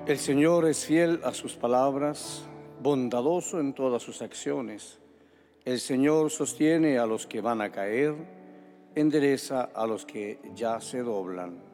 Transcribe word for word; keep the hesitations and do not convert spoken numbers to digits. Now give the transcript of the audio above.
El Señor es fiel a sus palabras, bondadoso en todas sus acciones. El Señor sostiene a los que van a caer, endereza a los que ya se doblan.